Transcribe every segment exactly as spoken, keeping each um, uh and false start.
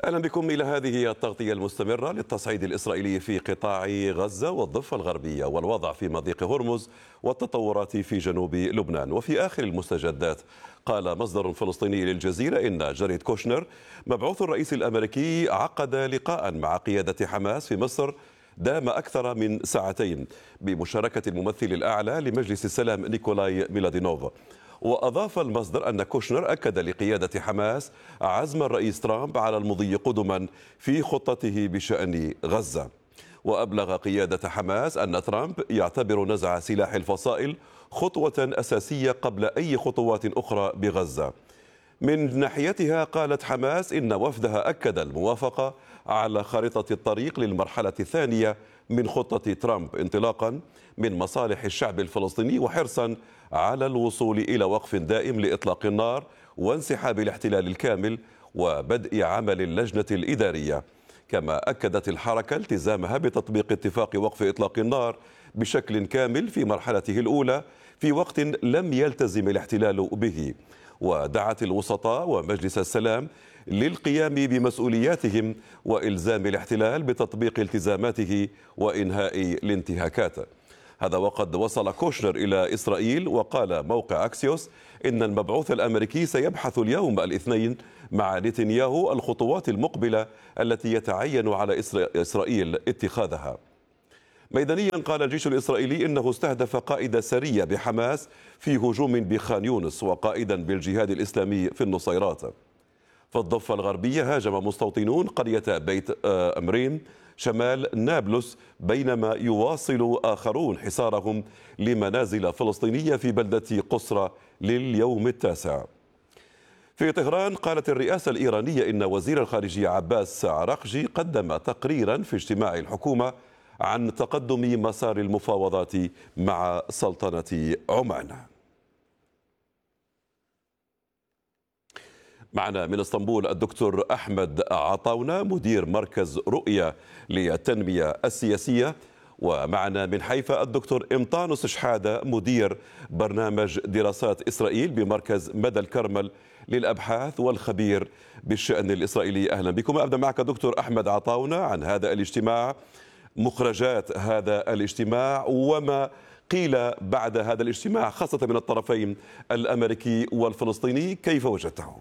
أهلا بكم إلى هذه التغطية المستمرة للتصعيد الإسرائيلي في قطاع غزة والضفة الغربية والوضع في مضيق هرمز والتطورات في جنوب لبنان. وفي آخر المستجدات قال مصدر فلسطيني للجزيرة إن جاريد كوشنر مبعوث الرئيس الأمريكي عقد لقاء مع قيادة حماس في مصر دام أكثر من ساعتين بمشاركة الممثل الأعلى لمجلس السلام نيكولاي ميلادينوف. وأضاف المصدر أن كوشنر أكد لقيادة حماس عزم الرئيس ترامب على المضي قدما في خطته بشأن غزة. وأبلغ قيادة حماس أن ترامب يعتبر نزع سلاح الفصائل خطوة أساسية قبل أي خطوات أخرى بغزة. من ناحيتها قالت حماس إن وفدها أكد الموافقة على خارطة الطريق للمرحلة الثانية من خطة ترامب انطلاقا من مصالح الشعب الفلسطيني وحرصا على الوصول إلى وقف دائم لإطلاق النار وانسحاب الاحتلال الكامل وبدء عمل اللجنة الإدارية. كما أكدت الحركة التزامها بتطبيق اتفاق وقف إطلاق النار بشكل كامل في مرحلته الأولى في وقت لم يلتزم الاحتلال به. ودعت الوسطاء ومجلس السلام للقيام بمسؤولياتهم وإلزام الاحتلال بتطبيق التزاماته وإنهاء الانتهاكات. هذا وقد وصل كوشنر إلى إسرائيل، وقال موقع أكسيوس إن المبعوث الأمريكي سيبحث اليوم الاثنين مع نتنياهو الخطوات المقبلة التي يتعين على إسرائيل اتخاذها. ميدانيا قال الجيش الإسرائيلي إنه استهدف قائد سرية بحماس في هجوم بخان يونس وقائدا بالجهاد الإسلامي في النصيرات. في الضفة الغربية هاجم مستوطنون قرية بيت أمرين شمال نابلس بينما يواصل آخرون حصارهم لمنازل فلسطينية في بلدة قصرى لليوم التاسع. في طهران قالت الرئاسة الإيرانية إن وزير الخارجية عباس عراقجي قدم تقريرا في اجتماع الحكومة عن تقدم مسار المفاوضات مع سلطنة عمان. معنا من اسطنبول الدكتور أحمد عطاونة مدير مركز رؤية للتنمية السياسية، ومعنا من حيفا الدكتور إمطانوس شحادة مدير برنامج دراسات إسرائيل بمركز مدى الكرمل للأبحاث والخبير بالشأن الإسرائيلي. أهلا بكم. أبدأ معك دكتور أحمد عطاونة عن هذا الاجتماع، مخرجات هذا الاجتماع وما قيل بعد هذا الاجتماع خاصة من الطرفين الأمريكي والفلسطيني، كيف وجدته؟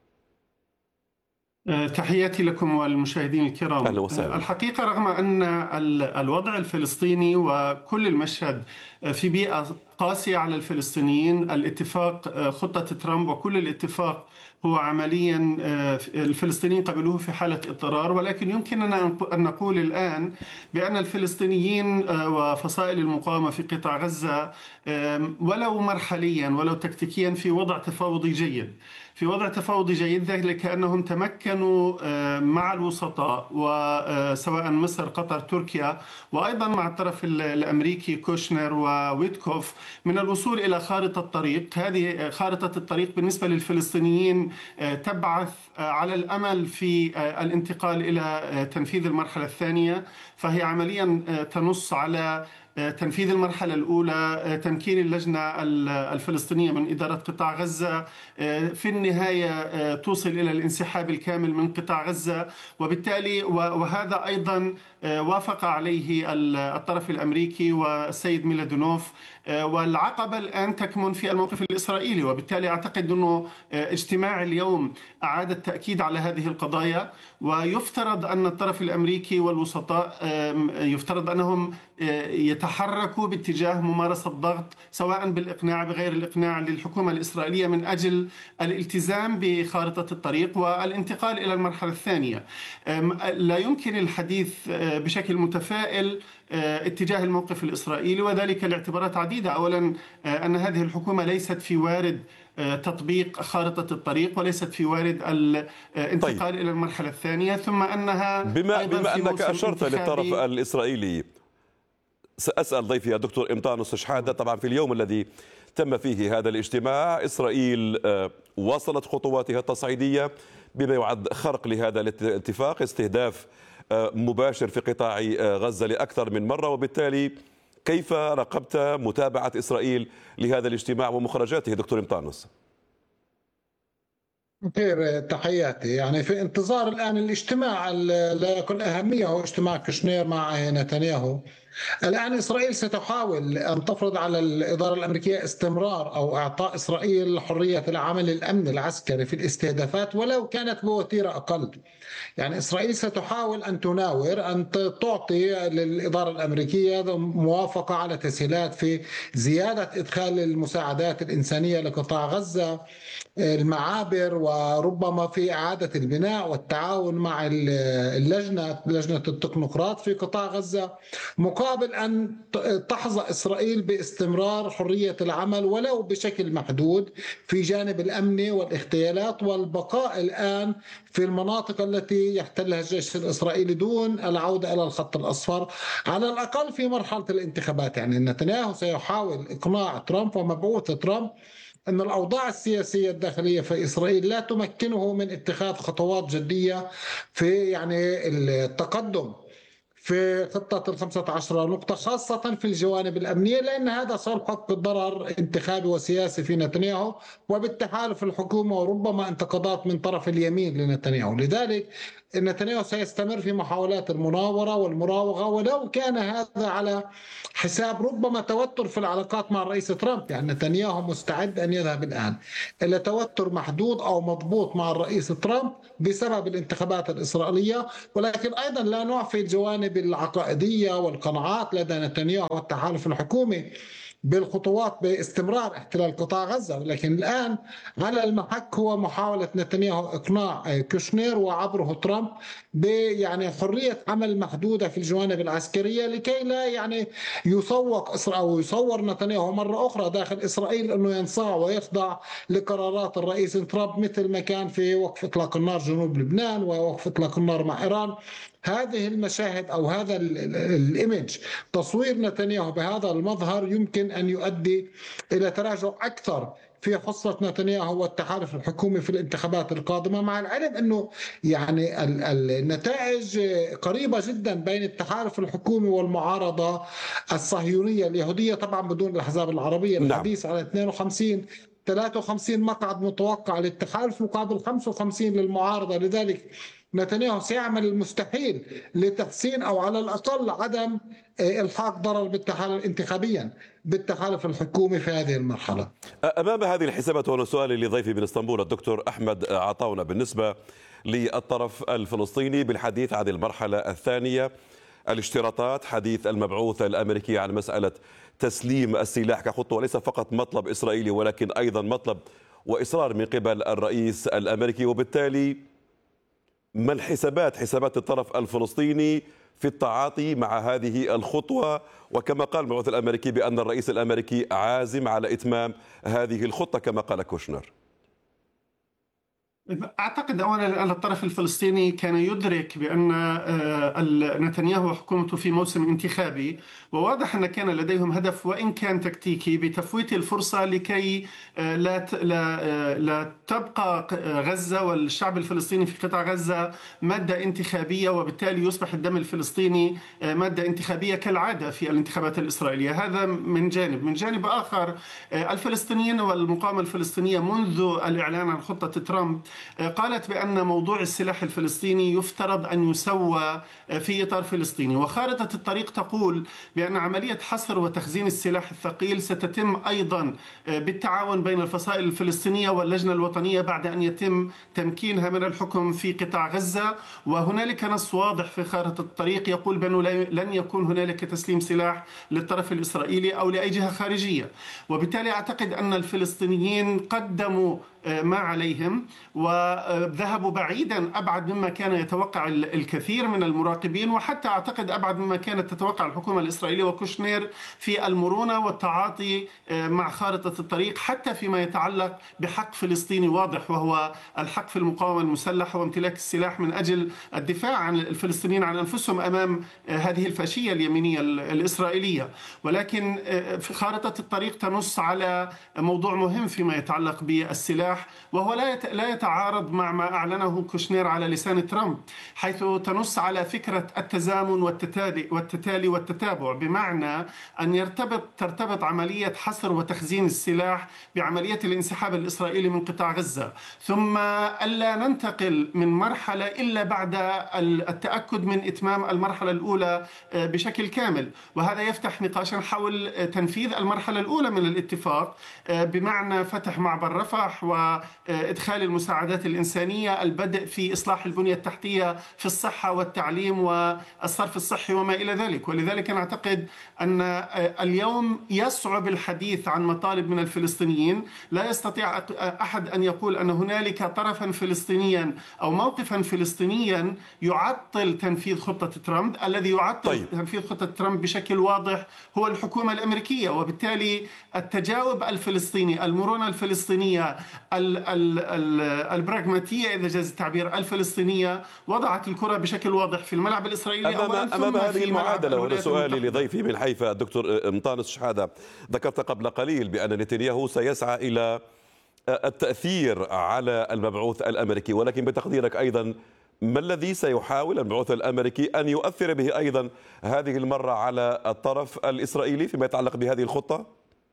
تحياتي لكم والمشاهدين الكرام. أهلا وسهلا. الحقيقة رغم أن الوضع الفلسطيني وكل المشهد في بيئة قاسية على الفلسطينيين، الاتفاق خطة ترامب وكل الاتفاق هو عمليا الفلسطينيين قبلوه في حالة اضطرار، ولكن يمكننا أن نقول الآن بأن الفلسطينيين وفصائل المقاومة في قطاع غزة ولو مرحليا ولو تكتيكيا في وضع تفاوضي جيد في وضع تفاوضي جيد ذلك أنهم تمكنوا مع الوسطاء وسواء مصر قطر تركيا وأيضا مع الطرف الأمريكي كوشنر وويتكوف من الوصول إلى خارطة طريق. هذه خارطة الطريق بالنسبة للفلسطينيين تبعث على الأمل في الانتقال إلى تنفيذ المرحلة الثانية، فهي عمليا تنص على تنفيذ المرحلة الأولى، تمكين اللجنة الفلسطينية من إدارة قطاع غزة، في النهاية توصل إلى الانسحاب الكامل من قطاع غزة. وبالتالي وهذا أيضا وافق عليه الطرف الأمريكي والسيد ميلادينوف، والعقبة الآن تكمن في الموقف الإسرائيلي. وبالتالي أعتقد أنه اجتماع اليوم أعاد التأكيد على هذه القضايا، ويفترض أن الطرف الأمريكي والوسطاء يفترض أنهم يتحركوا باتجاه ممارسة ضغط سواء بالإقناع بغير الإقناع للحكومة الإسرائيلية من أجل الالتزام بخارطة الطريق والانتقال إلى المرحلة الثانية. لا يمكن الحديث بشكل متفائل اتجاه الموقف الإسرائيلي، وذلك لاعتبارات عديدة. أولا أن هذه الحكومة ليست في وارد تطبيق خارطة الطريق وليست في وارد الانتقال طيب. إلى المرحلة الثانية، ثم أنها بما, بما أنك أشرت للطرف الإسرائيلي، سأسأل ضيفي الدكتور إمطانوس شحادة. طبعا في اليوم الذي تم فيه هذا الاجتماع إسرائيل واصلت خطواتها التصعيدية بما يعد خرق لهذا الاتفاق، استهداف مباشر في قطاع غزة لأكثر من مرة، وبالتالي كيف راقبت متابعة إسرائيل لهذا الاجتماع ومخرجاته دكتور إمطانوس؟ خير، تحياتي. يعني في انتظار الآن الاجتماع ال- لا يكون أهمية، هو اجتماع كوشنير مع نتنياهو. الآن إسرائيل ستحاول أن تفرض على الإدارة الأمريكية استمرار أو إعطاء إسرائيل حرية العمل الأمن العسكري في الاستهدافات ولو كانت بوتيرة أقل. يعني إسرائيل ستحاول أن تناور أن ت- تعطي للإدارة الأمريكية موافقة على تسهيلات في زيادة إدخال المساعدات الإنسانية لقطاع غزة، المعابر، وربما في إعادة البناء والتعاون مع ال- اللجنة لجنة التكنوقراط في قطاع غزة، مقابل أن ت- تحظى إسرائيل باستمرار حرية العمل ولو بشكل محدود في جانب الأمن والاغتيالات، والبقاء الآن في المناطق التي يحتلها الجيش الإسرائيلي دون العودة إلى الخط الأصفر، على الأقل في مرحلة الانتخابات. يعني نتنياهو سيحاول إقناع ترامب ومبعوث ترامب أن الأوضاع السياسية الداخلية في إسرائيل لا تمكنه من اتخاذ خطوات جدية في يعني التقدم في خطة الخمسة عشر نقطة، خاصة في الجوانب الأمنية، لأن هذا سيلحق ضرر انتخابي وسياسي في نتنياهو وبالتحالف الحكومة، وربما انتقادات من طرف اليمين لنتنياهو. لذلك نتنياهو سيستمر في محاولات المناورة والمراوغة، ولو كان هذا على حساب ربما توتر في العلاقات مع الرئيس ترامب. يعني نتنياهو مستعد أن يذهب الآن إلى توتر محدود أو مضبوط مع الرئيس ترامب بسبب الانتخابات الإسرائيلية، ولكن أيضا لا نعفي الجوانب العقائدية والقناعات لدى نتنياهو والتحالف الحكومي بالخطوات باستمرار احتلال قطاع غزة. لكن الآن على المحك هو محاولة نتنياهو إقناع كوشنير وعبره ترامب ب يعني حرية عمل محدودة في الجوانب العسكرية، لكي لا يعني يسوق إسرائيل أو يصور نتنياهو مرة أخرى داخل إسرائيل أنه ينصاع ويخضع لقرارات الرئيس ترامب، مثل ما كان في وقف إطلاق النار جنوب لبنان ووقف إطلاق النار مع إيران. هذه المشاهد أو هذا الإيمج، تصوير نتنياهو بهذا المظهر، يمكن أن يؤدي إلى تراجع أكثر في حصة نتنياهو والتحالف الحكومي في الانتخابات القادمة، مع العلم أنه يعني النتائج قريبة جدا بين التحالف الحكومي والمعارضة الصهيونية اليهودية، طبعا بدون الأحزاب العربية. نعم. الحديث على اثنين وخمسين ثلاثة وخمسين مقعد متوقع للتحالف مقابل خمسة وخمسين للمعارضة. لذلك نتنياهو سيعمل المستحيل لتحسين أو على الأقل عدم إلحاق ضرر بالتحالف انتخابيا بالتحالف الحكومي في هذه المرحلة. أمام هذه الحسابات، هنا سؤالي لضيفي من اسطنبول الدكتور أحمد عطاونة، بالنسبة للطرف الفلسطيني بالحديث عن المرحلة الثانية، الاشتراطات، حديث المبعوث الأمريكي عن مسألة تسليم السلاح كخطوة وليس فقط مطلب إسرائيلي ولكن أيضا مطلب وإصرار من قبل الرئيس الأمريكي، وبالتالي ما الحسابات حسابات الطرف الفلسطيني في التعاطي مع هذه الخطوة؟ وكما قال المبعوث الأمريكي بأن الرئيس الأمريكي عازم على إتمام هذه الخطة كما قال كوشنر. أعتقد أولا أن الطرف الفلسطيني كان يدرك بأن نتنياهو وحكومته في موسم انتخابي، وواضح أن كان لديهم هدف وإن كان تكتيكي بتفويت الفرصة لكي لا لا لا تبقى غزة والشعب الفلسطيني في قطاع غزة مادة انتخابية، وبالتالي يصبح الدم الفلسطيني مادة انتخابية كالعادة في الانتخابات الإسرائيلية. هذا من جانب. من جانب آخر، الفلسطينيين والمقاومة الفلسطينية منذ الإعلان عن خطة ترامب قالت بأن موضوع السلاح الفلسطيني يفترض أن يسوى في إطار فلسطيني، وخارطة الطريق تقول بأن عملية حصر وتخزين السلاح الثقيل ستتم أيضا بالتعاون بين الفصائل الفلسطينية واللجنة الوطنية بعد أن يتم تمكينها من الحكم في قطاع غزة. وهنالك نص واضح في خارطة الطريق يقول بأنه لن يكون هنالك تسليم سلاح للطرف الإسرائيلي أو لأي جهة خارجية، وبالتالي أعتقد أن الفلسطينيين قدموا ما عليهم وذهبوا بعيدا أبعد مما كان يتوقع الكثير من المراقبين، وحتى أعتقد أبعد مما كانت تتوقع الحكومة الإسرائيلية وكوشنير في المرونة والتعاطي مع خارطة الطريق، حتى فيما يتعلق بحق فلسطيني واضح وهو الحق في المقاومة المسلحة وامتلاك السلاح من أجل الدفاع عن الفلسطينيين عن أنفسهم أمام هذه الفاشية اليمينية الإسرائيلية. ولكن في خارطة الطريق تنص على موضوع مهم فيما يتعلق بالسلاح السلاح، وهو لا لا يتعارض مع ما أعلنه كوشنير على لسان ترامب، حيث تنص على فكرة التزامن والتتالي والتتالي والتتابع، بمعنى أن يرتبط ترتبط عملية حصر وتخزين السلاح بعملية الانسحاب الإسرائيلي من قطاع غزة، ثم ألا ننتقل من مرحلة إلا بعد التأكد من إتمام المرحلة الأولى بشكل كامل. وهذا يفتح نقاشا حول تنفيذ المرحلة الأولى من الاتفاق، بمعنى فتح معبر رفح وإدخال المساعدات الإنسانية، البدء في إصلاح البنية التحتية في الصحة والتعليم والصرف الصحي وما إلى ذلك. ولذلك نعتقد أن اليوم يصعب الحديث عن مطالب من الفلسطينيين. لا يستطيع أحد أن يقول أن هنالك طرفا فلسطينيا أو موقفا فلسطينيا يعطل تنفيذ خطة ترامب. الذي يعطل طيب. تنفيذ خطة ترامب بشكل واضح هو الحكومة الأمريكية، وبالتالي التجاوب الفلسطيني، المرونة الفلسطينية، البراغماتية إذا جاز التعبير الفلسطينية وضعت الكرة بشكل واضح في الملعب الإسرائيلي. أمام, أمام هذه المعادلة، وأنا سؤالي لضيفي من حيفا الدكتور مطانس شحادة، ذكرت قبل قليل بأن نتنياهو سيسعى إلى التأثير على المبعوث الأمريكي، ولكن بتقديرك أيضا ما الذي سيحاول المبعوث الأمريكي أن يؤثر به أيضا هذه المرة على الطرف الإسرائيلي فيما يتعلق بهذه الخطة؟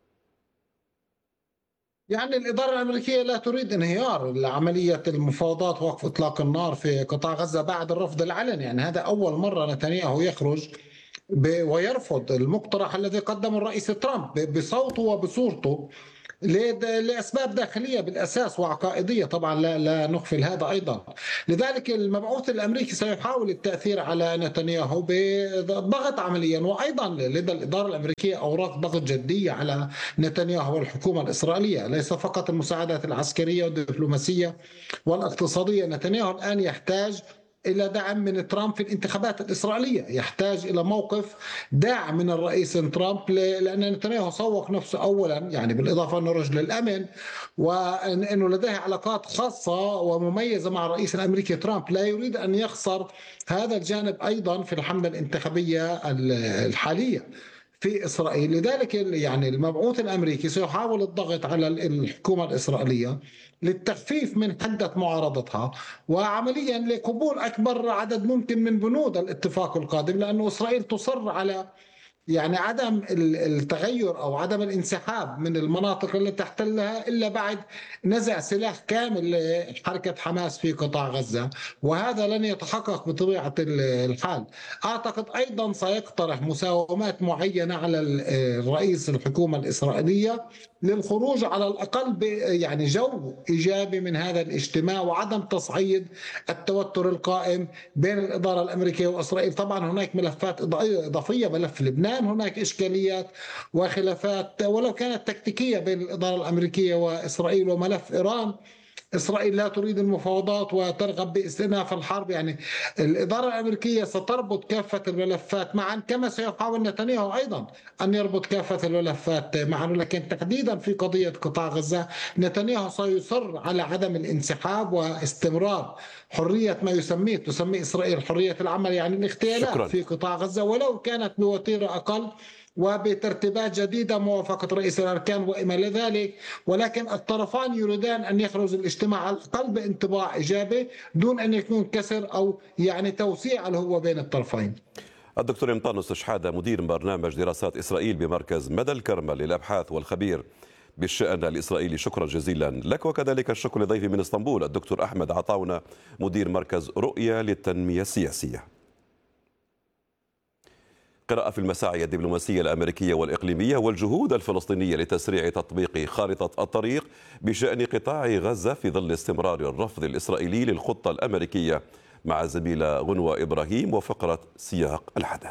يعني الإدارة الأمريكية لا تريد انهيار عملية المفاوضات ووقف إطلاق النار في قطاع غزة بعد الرفض العلني. يعني هذا أول مرة نتنياهو يخرج ويرفض المقترح الذي قدمه الرئيس ترامب بصوته وبصورته لأسباب داخلية بالأساس وعقائدية، طبعا لا, لا نغفل هذا أيضا. لذلك المبعوث الأمريكي سيحاول التأثير على نتنياهو بضغط عمليا، وأيضا لدى الإدارة الأمريكية أوراق ضغط جدية على نتنياهو والحكومة الإسرائيلية، ليس فقط المساعدات العسكرية والدبلوماسية والاقتصادية. نتنياهو الآن يحتاج إلى دعم من ترامب في الانتخابات الإسرائيلية، يحتاج إلى موقف داعم من الرئيس ترامب، لأن نتنياهو سوق نفسه أولا يعني بالإضافة أنه رجل الأمن وأنه لديه علاقات خاصة ومميزة مع الرئيس الأمريكي ترامب، لا يريد أن يخسر هذا الجانب أيضا في الحملة الانتخابية الحالية في إسرائيل. لذلك يعني المبعوث الأمريكي سيحاول الضغط على الحكومة الإسرائيلية للتخفيف من حدة معارضتها وعمليا لقبول أكبر عدد ممكن من بنود الاتفاق القادم، لأن إسرائيل تصر على يعني عدم التغير أو عدم الانسحاب من المناطق التي تحتلها إلا بعد نزع سلاح كامل لحركة حماس في قطاع غزة، وهذا لن يتحقق بطبيعة الحال. أعتقد أيضا سيقترح مساومات معينة على الرئيس الحكومة الإسرائيلية للخروج على الأقل يعني جو إيجابي من هذا الاجتماع وعدم تصعيد التوتر القائم بين الإدارة الأمريكية وإسرائيل. طبعا هناك ملفات إضافية، ملف لبنان هناك إشكاليات وخلافات ولو كانت تكتيكية بين الإدارة الأمريكية وإسرائيل، وملف إيران. إسرائيل لا تريد المفاوضات وترغب باستئناف الحرب. يعني الإدارة الأمريكية ستربط كافة الملفات معا، كما سيحاول نتنياهو أيضا أن يربط كافة الملفات معا، لكن تحديدا في قضية قطاع غزة نتنياهو سيصر على عدم الانسحاب واستمرار حرية ما يسميه تسميه إسرائيل حرية العمل، يعني الاغتيالات شكرا. في قطاع غزة ولو كانت بوتيرة أقل وبترتيبات جديدة موافقة رئيس الأركان وإما لذلك، ولكن الطرفان يريدان أن يخرج الاجتماع على الأقل بانطباع إيجابي دون أن يكون كسر أو يعني توسيع الهوة بين الطرفين. الدكتور مطانس شحادة، مدير برنامج دراسات إسرائيل بمركز مدى الكرمل للأبحاث والخبير بالشأن الإسرائيلي، شكرا جزيلا لك، وكذلك الشكر لضيفي من اسطنبول الدكتور أحمد عطاونة مدير مركز رؤية للتنمية السياسية. قراءة في المساعي الدبلوماسية الأمريكية والإقليمية والجهود الفلسطينية لتسريع تطبيق خارطة الطريق بشأن قطاع غزة في ظل استمرار الرفض الإسرائيلي للخطة الأمريكية، مع الزميلة غنوة إبراهيم وفقرة سياق الحدث.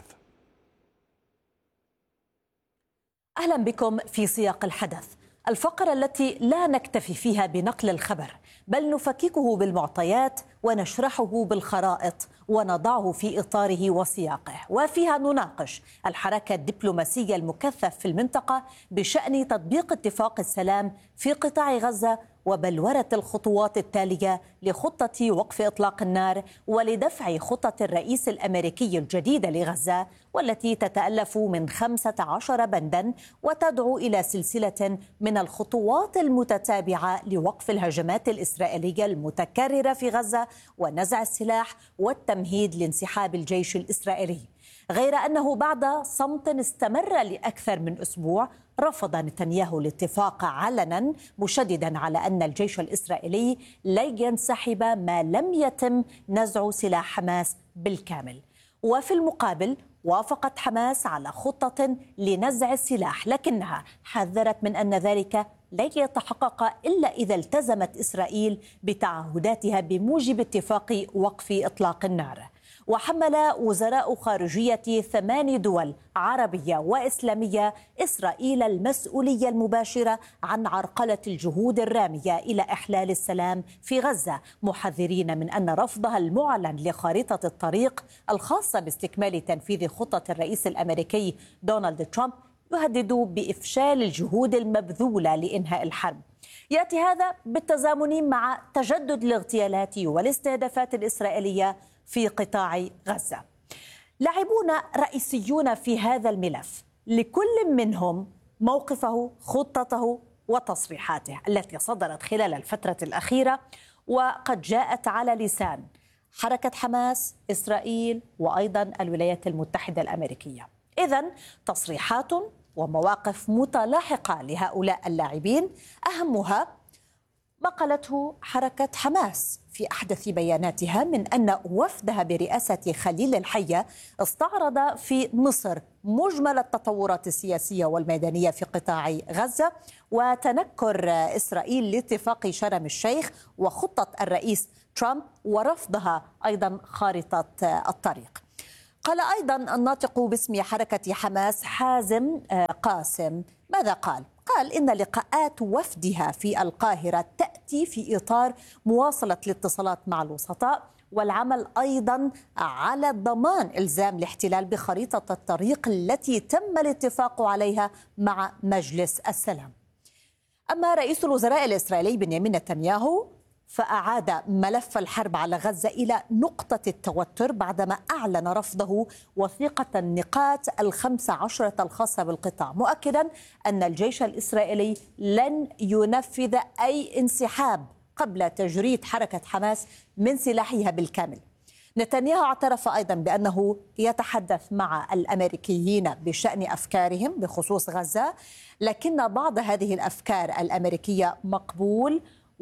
أهلا بكم في سياق الحدث، الفقرة التي لا نكتفي فيها بنقل الخبر بل نفككه بالمعطيات ونشرحه بالخرائط ونضعه في إطاره وسياقه، وفيها نناقش الحركة الدبلوماسية المكثف في المنطقة بشأن تطبيق اتفاق السلام في قطاع غزة وبلورة الخطوات التالية لخطة وقف إطلاق النار ولدفع خطة الرئيس الأمريكي الجديدة لغزة، والتي تتألف من خمسة عشر بندا وتدعو إلى سلسلة من الخطوات المتتابعة لوقف الهجمات الإسرائيلية المتكررة في غزة ونزع السلاح والتمهيد لانسحاب الجيش الإسرائيلي. غير أنه بعد صمت استمر لأكثر من أسبوع رفض نتنياهو الاتفاق علنا، مشددا على أن الجيش الإسرائيلي لن ينسحب ما لم يتم نزع سلاح حماس بالكامل. وفي المقابل وافقت حماس على خطة لنزع السلاح، لكنها حذرت من أن ذلك لن يتحقق إلا إذا التزمت إسرائيل بتعهداتها بموجب اتفاق وقف إطلاق النار. وحمل وزراء خارجية ثمان دول عربية وإسلامية إسرائيل المسؤولية المباشرة عن عرقلة الجهود الرامية إلى إحلال السلام في غزة، محذرين من أن رفضها المعلن لخارطة الطريق الخاصة باستكمال تنفيذ خطة الرئيس الأمريكي دونالد ترامب يهدد بإفشال الجهود المبذولة لإنهاء الحرب. يأتي هذا بالتزامن مع تجدد الاغتيالات والاستهدافات الإسرائيلية في قطاع غزة. لاعبون رئيسيون في هذا الملف، لكل منهم موقفه، خطته وتصريحاته التي صدرت خلال الفترة الأخيرة وقد جاءت على لسان حركة حماس، إسرائيل وأيضا الولايات المتحدة الأمريكية. إذن تصريحات ومواقف متلاحقة لهؤلاء اللاعبين، أهمها ما قالته حركة حماس في أحدث بياناتها من أن وفدها برئاسة خليل الحية استعرض في مصر مجمل التطورات السياسية والميدانية في قطاع غزة وتنكر إسرائيل لاتفاق شرم الشيخ وخطة الرئيس ترامب ورفضها أيضا خارطة الطريق. قال أيضا الناطق باسم حركة حماس حازم قاسم، ماذا قال؟ قال إن لقاءات وفدها في القاهرة تأتي في إطار مواصلة الاتصالات مع الوسطاء والعمل أيضا على ضمان إلزام الاحتلال بخريطة الطريق التي تم الاتفاق عليها مع مجلس السلام. أما رئيس الوزراء الإسرائيلي بنيامين نتنياهو فأعاد ملف الحرب على غزة إلى نقطة التوتر بعدما أعلن رفضه وثيقة النقاط الخمس عشرة الخاصة بالقطاع، مؤكدا أن الجيش الإسرائيلي لن ينفذ أي انسحاب قبل تجريد حركة حماس من سلاحها بالكامل. نتنياهو اعترف أيضا بأنه يتحدث مع الأمريكيين بشأن أفكارهم بخصوص غزة، لكن بعض هذه الأفكار الأمريكية مقبول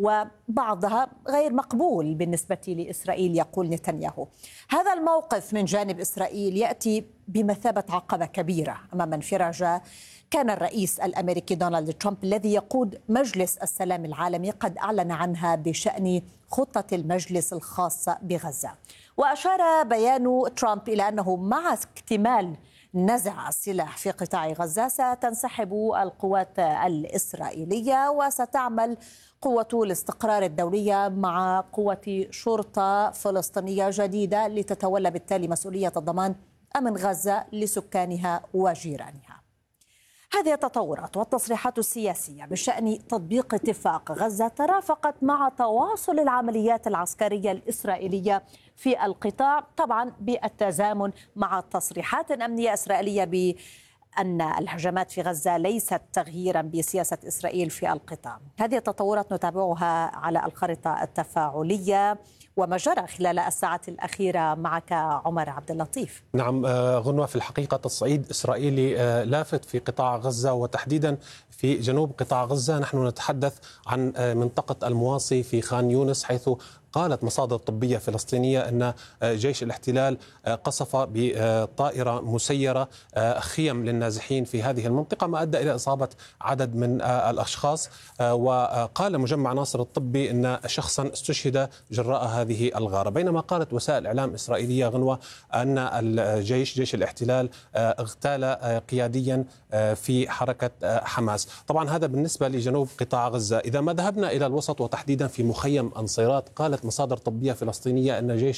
وبعضها غير مقبول بالنسبة لإسرائيل، يقول نتنياهو. هذا الموقف من جانب إسرائيل يأتي بمثابة عقبة كبيرة أمام انفراجة كان الرئيس الأمريكي دونالد ترامب الذي يقود مجلس السلام العالمي قد أعلن عنها بشأن خطة المجلس الخاصة بغزة. وأشار بيان ترامب إلى أنه مع اكتمال نزع السلاح في قطاع غزة ستنسحب القوات الإسرائيلية وستعمل قوة الاستقرار الدولية مع قوة شرطة فلسطينية جديدة لتتولى بالتالي مسؤولية الضمان أمن غزة لسكانها وجيرانها. هذه التطورات والتصريحات السياسية بشأن تطبيق اتفاق غزة ترافقت مع تواصل العمليات العسكرية الإسرائيلية في القطاع، طبعا بالتزامن مع تصريحات أمنية إسرائيلية بأن الهجمات في غزة ليست تغييرا بسياسة إسرائيل في القطاع. هذه التطورات نتابعها على الخريطة التفاعلية وما جرى خلال الساعات الأخيرة معك عمر عبد اللطيف. نعم غنوة، في الحقيقة تصعيد إسرائيلي لافت في قطاع غزة وتحديدا في جنوب قطاع غزة. نحن نتحدث عن منطقة المواصي في خان يونس، حيث قالت مصادر طبية فلسطينية أن جيش الاحتلال قصف بطائرة مسيرة خيم للنازحين في هذه المنطقة، ما أدى إلى إصابة عدد من الأشخاص. وقال مجمع ناصر الطبي أن شخصا استشهد جراء هذه الغارة، بينما قالت وسائل إعلام إسرائيلية غنوة أن الجيش جيش الاحتلال اغتال قياديا في حركة حماس. طبعا هذا بالنسبة لجنوب قطاع غزة. إذا ما ذهبنا إلى الوسط وتحديدا في مخيم أنصيرات، قالت قالت مصادر طبية فلسطينية أن جيش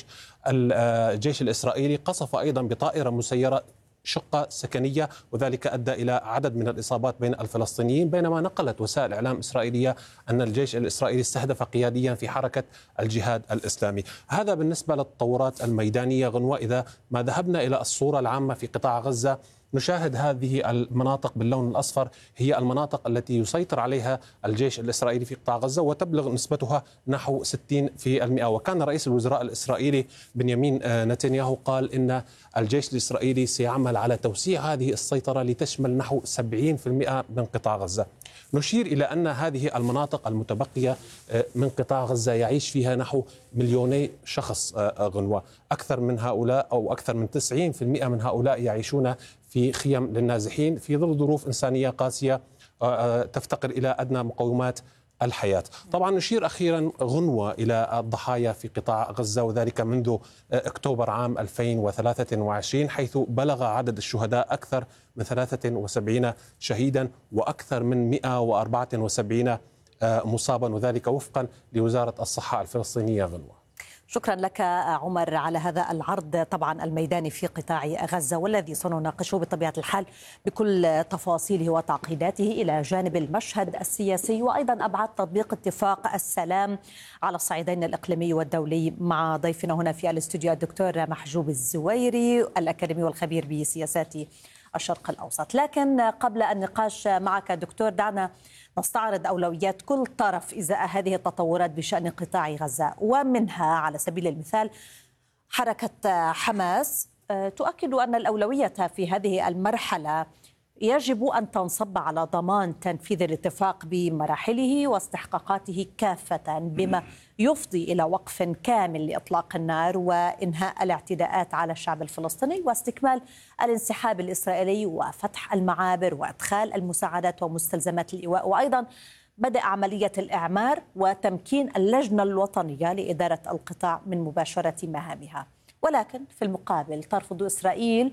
الجيش الإسرائيلي قصف أيضا بطائرة مسيرة شقة سكنية، وذلك أدى إلى عدد من الإصابات بين الفلسطينيين، بينما نقلت وسائل إعلام إسرائيلية أن الجيش الإسرائيلي استهدف قياديا في حركة الجهاد الإسلامي. هذا بالنسبة للتطورات الميدانية. غنوة، إذا ما ذهبنا إلى الصورة العامة في قطاع غزة، نشاهد هذه المناطق باللون الأصفر هي المناطق التي يسيطر عليها الجيش الإسرائيلي في قطاع غزة، وتبلغ نسبتها نحو ستين بالمئة. وكان رئيس الوزراء الإسرائيلي بنيامين نتنياهو قال إن الجيش الإسرائيلي سيعمل على توسيع هذه السيطرة لتشمل نحو سبعين بالمئة من قطاع غزة. نشير إلى أن هذه المناطق المتبقية من قطاع غزة يعيش فيها نحو مليوني شخص. غنوة، أكثر من هؤلاء أو أكثر من تسعين بالمئة من هؤلاء يعيشون في خيم للنازحين في ظل ظروف إنسانية قاسية تفتقر إلى أدنى مقومات الحياة. طبعا نشير أخيرا غنوة إلى الضحايا في قطاع غزة، وذلك منذ أكتوبر عام ألفين وثلاثة وعشرين، حيث بلغ عدد الشهداء أكثر من ثلاثة وسبعين شهيدا وأكثر من مئة وأربعة وسبعين مصابا، وذلك وفقا لوزارة الصحة الفلسطينية. غنوة، شكرا لك عمر على هذا العرض طبعا الميداني في قطاع غزة، والذي سنناقشه بطبيعة الحال بكل تفاصيله وتعقيداته إلى جانب المشهد السياسي وأيضا أبعاد تطبيق اتفاق السلام على الصعيدين الإقليمي والدولي، مع ضيفنا هنا في الاستوديو الدكتور محجوب الزويري الأكاديمي والخبير بسياسات الشرق الأوسط. لكن قبل النقاش معك دكتور، دعنا نستعرض أولويات كل طرف إزاء هذه التطورات بشأن قطاع غزة، ومنها على سبيل المثال حركة حماس تؤكد أن الأولوية في هذه المرحلة يجب أن تنصب على ضمان تنفيذ الاتفاق بمراحله واستحقاقاته كافة، بما يفضي إلى وقف كامل لإطلاق النار وإنهاء الاعتداءات على الشعب الفلسطيني واستكمال الانسحاب الإسرائيلي وفتح المعابر وإدخال المساعدات ومستلزمات الإيواء، وأيضا بدء عملية الإعمار وتمكين اللجنة الوطنية لإدارة القطاع من مباشرة مهامها. ولكن في المقابل ترفض إسرائيل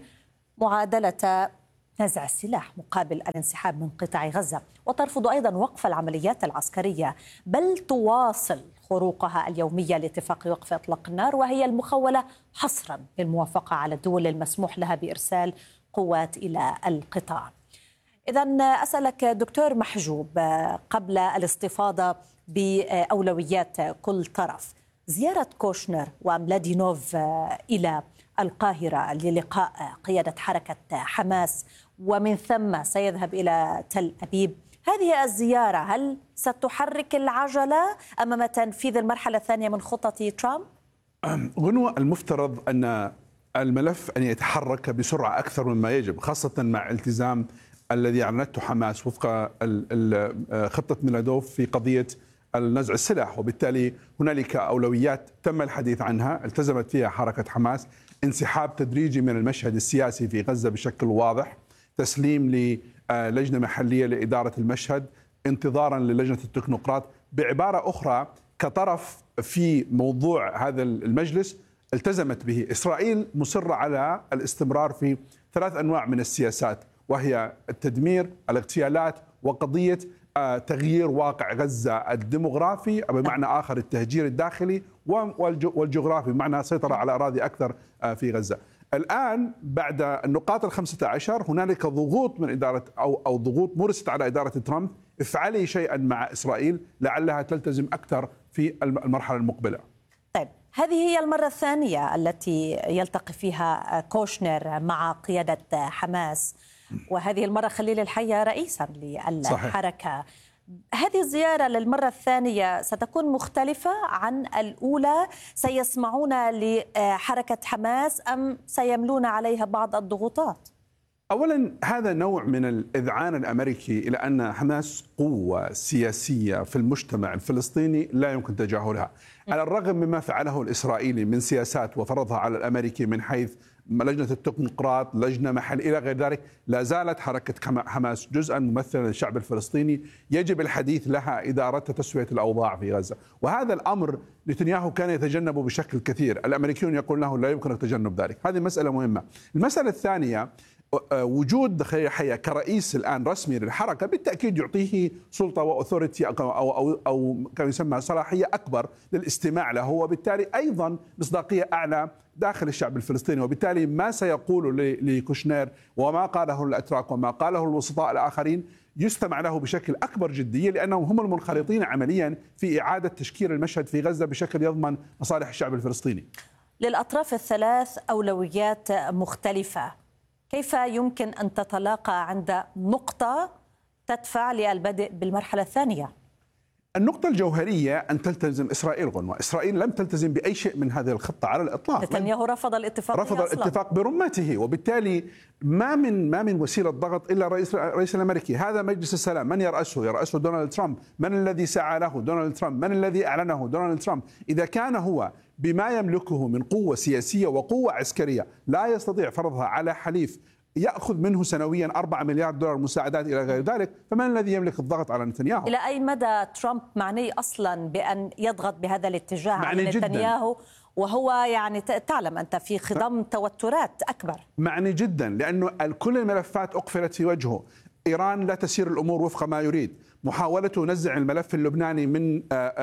معادلة نزع السلاح مقابل الانسحاب من قطاع غزة، وترفض أيضا وقف العمليات العسكرية، بل تواصل خروقها اليومية لاتفاق وقف إطلاق النار، وهي المخولة حصرا للموافقة على الدول المسموح لها بإرسال قوات إلى القطاع. إذن أسألك دكتور محجوب، قبل الاستفاضة بأولويات كل طرف، زيارة كوشنر وملادينوف إلى القاهرة للقاء قيادة حركة حماس ومن ثم سيذهب إلى تل أبيب، هذه الزيارة هل ستحرك العجلة أمام تنفيذ المرحلة الثانية من خطة ترامب؟ غنوة، المفترض أن الملف أن يتحرك بسرعة أكثر مما يجب، خاصة مع التزام الذي أعلنته حماس وفق خطة ميلادوف في قضية النزع السلاح، وبالتالي هنالك أولويات تم الحديث عنها التزمت فيها حركة حماس: انسحاب تدريجي من المشهد السياسي في غزة بشكل واضح، تسليم للجنة محلية لإدارة المشهد، انتظارا للجنة التكنوقراط. بعبارة أخرى، كطرف في موضوع هذا المجلس التزمت به. إسرائيل مصرة على الاستمرار في ثلاث أنواع من السياسات، وهي التدمير، الاغتيالات، وقضية تغيير واقع غزة الديموغرافي، بمعنى آخر التهجير الداخلي، والجغرافي بمعنى سيطرة على أراضي أكثر في غزة. الآن بعد النقاط الخمسة عشر هنالك ضغوط من إدارة أو أو ضغوط مورست على إدارة ترامب: افعلي شيئا مع إسرائيل لعلها تلتزم أكثر في المرحلة المقبلة. طيب، هذه هي المرة الثانية التي يلتقي فيها كوشنر مع قيادة حماس، وهذه المرة خليل الحية رئيسا للحركة. صحيح. هذه الزيارة للمرة الثانية ستكون مختلفة عن الأولى؟ سيسمعون لحركة حماس أم سيملون عليها بعض الضغوطات؟ أولا، هذا نوع من الإذعان الأمريكي إلى أن حماس قوة سياسية في المجتمع الفلسطيني لا يمكن تجاهلها، على الرغم مما فعله الإسرائيلي من سياسات وفرضها على الأمريكي من حيث لجنة التكنوقراط، لجنة محل إلى غير ذلك. لا زالت حركة حماس جزءا ممثلا للشعب الفلسطيني يجب الحديث لها إذا أردت تسوية الأوضاع في غزة، وهذا الأمر نتنياهو كان يتجنبه بشكل كثير. الأمريكيون يقول له لا يمكنك تجنب ذلك. هذه مسألة مهمة. المسألة الثانية، وجود خير يحيى كرئيس الآن رسمي للحركة بالتأكيد يعطيه سلطة وأثوريتي أو, أو, أو كما يسمى صلاحية أكبر للاستماع له، وبالتالي أيضا مصداقية أعلى داخل الشعب الفلسطيني. وبالتالي ما سيقول لكوشنير وما قاله الأتراك وما قاله الوسطاء الآخرين يستمع له بشكل أكبر جدية، لأنهم هم المنخرطين عمليا في إعادة تشكيل المشهد في غزة بشكل يضمن مصالح الشعب الفلسطيني. للأطراف الثلاث أولويات مختلفة، كيف يمكن أن تتلاقى عند نقطة تدفع للبدء بالمرحلة الثانية؟ النقطة الجوهرية أن تلتزم إسرائيل غنوة. إسرائيل لم تلتزم بأي شيء من هذه الخطة على الإطلاق. نتنياهو رفض الاتفاق رفض الاتفاق برمته، وبالتالي ما من ما من وسيلة ضغط إلا الرئيس الرئيس الأمريكي. هذا مجلس السلام من يرأسه؟ يرأسه دونالد ترامب. من الذي سعى له؟ دونالد ترامب. من الذي أعلنه؟ دونالد ترامب. إذا كان هو بما يملكه من قوة سياسية وقوة عسكرية لا يستطيع فرضها على حليف يأخذ منه سنويا أربعة مليار دولار مساعدات إلى غير ذلك، فمن الذي يملك الضغط على نتنياهو؟ إلى أي مدى ترامب معني أصلا بأن يضغط بهذا الاتجاه على نتنياهو وهو يعني تعلم أنت في خضم توترات أكبر؟ معني جدا، لأنه كل الملفات أقفلت في وجهه. إيران لا تسير الأمور وفق ما يريد. محاولته نزع الملف اللبناني من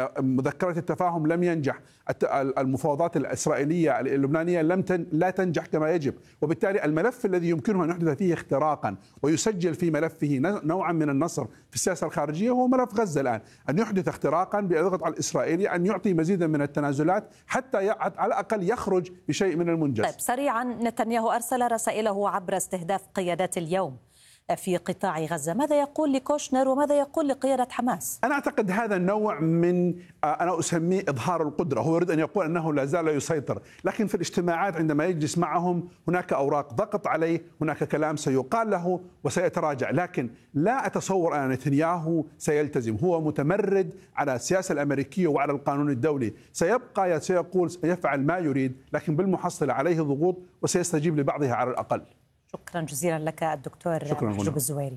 مذكرة التفاهم لم ينجح. المفاوضات الإسرائيلية اللبنانية لم تن لا تنجح كما يجب، وبالتالي الملف الذي يمكنه أن يحدث فيه اختراقا ويسجل في ملفه نوعا من النصر في السياسة الخارجية هو ملف غزة الآن. أن يحدث اختراقا بيضغط على الإسرائيلي أن يعطي مزيدا من التنازلات حتى على الأقل يخرج بشيء من المنجز. طيب سريعا، نتنياهو أرسل رسائله عبر استهداف قيادات اليوم في قطاع غزة، ماذا يقول لكوشنر وماذا يقول لقيادة حماس؟ أنا أعتقد هذا النوع من أنا أسميه إظهار القدرة. هو يريد أن يقول أنه لا زال يسيطر، لكن في الاجتماعات عندما يجلس معهم هناك أوراق ضغط عليه، هناك كلام سيقال له وسيتراجع، لكن لا أتصور أن نتنياهو سيلتزم. هو متمرد على السياسة الأمريكية وعلى القانون الدولي، سيبقى سيقول سيفعل ما يريد، لكن بالمحصلة عليه ضغوط وسيستجيب لبعضها على الأقل. شكرا جزيلا لك الدكتور محجوب الزويري.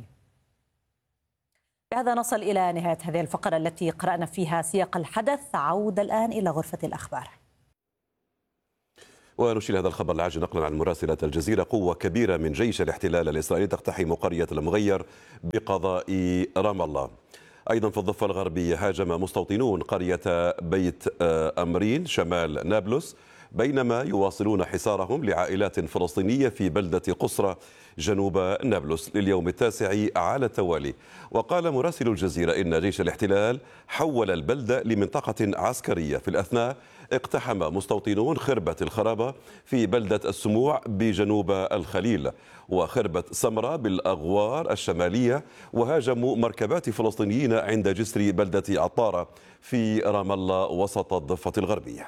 بهذا نصل إلى نهاية هذه الفقرة التي قرأنا فيها سياق الحدث. عودة الآن إلى غرفة الأخبار. ونشير هذا الخبر العاجل نقلا عن مراسلة الجزيرة. قوة كبيرة من جيش الاحتلال الإسرائيلي تقتحم قرية المغير بقضاء رام الله. أيضا في الضفة الغربية هاجم مستوطنون قرية بيت أمرين شمال نابلس بينما يواصلون حصارهم لعائلات فلسطينية في بلدة قصرة جنوب نابلس لليوم التاسع على التوالي. وقال مراسل الجزيرة إن جيش الاحتلال حول البلدة لمنطقة عسكرية. في الأثناء اقتحم مستوطنون خربة الخرابة في بلدة السموع بجنوب الخليل وخربة سمرة بالأغوار الشمالية، وهاجموا مركبات فلسطينيين عند جسر بلدة عطارة في رام الله وسط الضفة الغربية.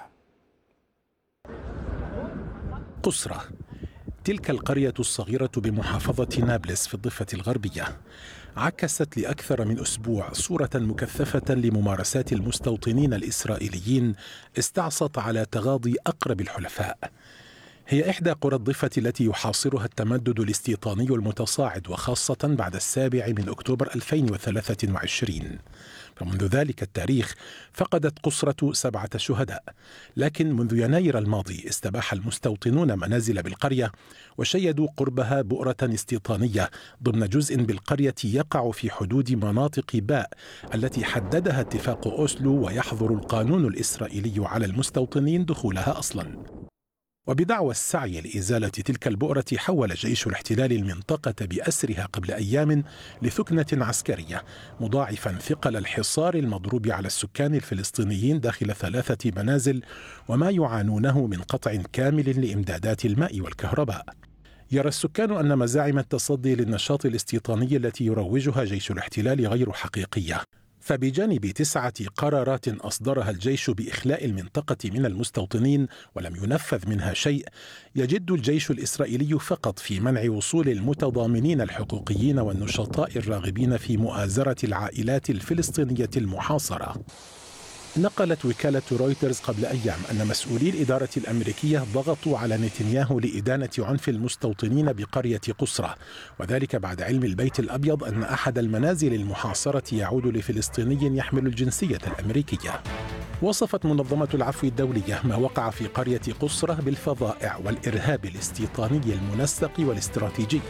قصرة، تلك القرية الصغيرة بمحافظة نابلس في الضفة الغربية، عكست لأكثر من أسبوع صورة مكثفة لممارسات المستوطنين الإسرائيليين استعصت على تغاضي أقرب الحلفاء. هي إحدى قرى الضفة التي يحاصرها التمدد الاستيطاني المتصاعد، وخاصة بعد السابع من أكتوبر ألفين وثلاثة وعشرين. فمنذ ذلك التاريخ فقدت قصرة سبعة شهداء، لكن منذ يناير الماضي استباح المستوطنون منازل بالقرية وشيدوا قربها بؤرة استيطانية ضمن جزء بالقرية يقع في حدود مناطق باء التي حددها اتفاق أوسلو، ويحظر القانون الإسرائيلي على المستوطنين دخولها أصلاً. وبدعوى السعي لإزالة تلك البؤرة حول جيش الاحتلال المنطقة بأسرها قبل أيام لثكنة عسكرية، مضاعفا ثقل الحصار المضروب على السكان الفلسطينيين داخل ثلاثة منازل وما يعانونه من قطع كامل لإمدادات الماء والكهرباء. يرى السكان أن مزاعم التصدي للنشاط الاستيطاني التي يروجها جيش الاحتلال غير حقيقية، فبجانب تسعة قرارات أصدرها الجيش بإخلاء المنطقة من المستوطنين ولم ينفذ منها شيء، يجد الجيش الإسرائيلي فقط في منع وصول المتضامنين الحقوقيين والنشطاء الراغبين في مؤازرة العائلات الفلسطينية المحاصرة. نقلت وكالة رويترز قبل أيام أن مسؤولي الإدارة الأمريكية ضغطوا على نتنياهو لإدانة عنف المستوطنين بقرية قصرة، وذلك بعد علم البيت الأبيض أن أحد المنازل المحاصرة يعود لفلسطيني يحمل الجنسية الأمريكية. وصفت منظمة العفو الدولية ما وقع في قرية قصرة بالفظائع والإرهاب الاستيطاني المنسق والاستراتيجي،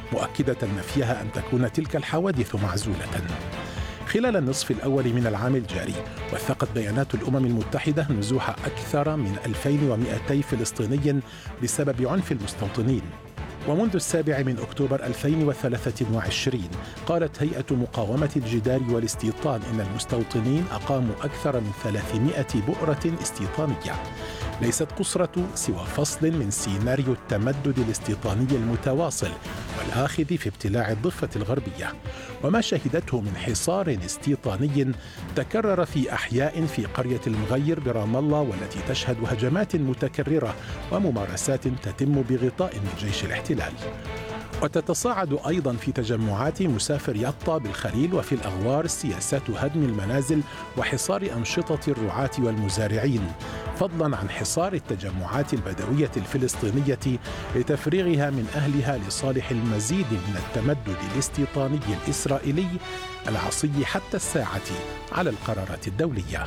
مؤكدة نفيها أن تكون تلك الحوادث معزولة. خلال النصف الأول من العام الجاري وثقت بيانات الأمم المتحدة نزوح أكثر من ألفين ومئتي فلسطيني بسبب عنف المستوطنين. ومنذ السابع من أكتوبر ألفين وثلاثة وعشرين قالت هيئة مقاومة الجدار والاستيطان إن المستوطنين أقاموا أكثر من ثلاثمئة بؤرة استيطانية ليست قصرة سوى فصل من سيناريو التمدد الاستيطاني المتواصل والآخذ في ابتلاع الضفة الغربية، وما شهدته من حصار استيطاني تكرر في أحياء في قرية المغير برام الله، والتي تشهد هجمات متكررة وممارسات تتم بغطاء من جيش الاحتلال. وتتصاعد أيضا في تجمعات مسافر يطا بالخليل وفي الأغوار سياسات هدم المنازل وحصار أنشطة الرعاة والمزارعين، فضلا عن حصار التجمعات البدوية الفلسطينية لتفريغها من أهلها لصالح المزيد من التمدد الاستيطاني الإسرائيلي العصي حتى الساعة على القرارات الدولية.